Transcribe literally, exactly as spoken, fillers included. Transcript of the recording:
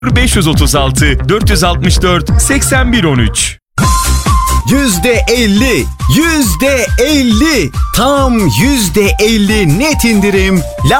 beş yüz otuz altı dört yüz altmış dört seksen bir on üç. Yüzde elli, yüzde elli, tam yüzde elli net indirim.